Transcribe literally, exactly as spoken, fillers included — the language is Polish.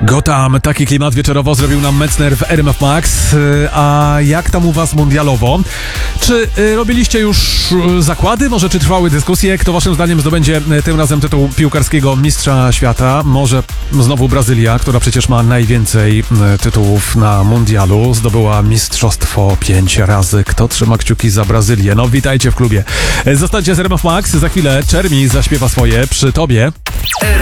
Gotham, taki klimat wieczorowo zrobił nam Metzner w R M F Max. A jak tam u was mundialowo? Czy y, robiliście już y, zakłady? Może czy trwały dyskusje? Kto waszym zdaniem zdobędzie y, tym razem tytuł piłkarskiego mistrza świata? Może znowu Brazylia, która przecież ma najwięcej y, tytułów na mundialu. Zdobyła mistrzostwo pięć razy. Kto trzyma kciuki za Brazylię? No witajcie w klubie. Zostańcie z R M F Max. Za chwilę Czermi zaśpiewa swoje przy tobie.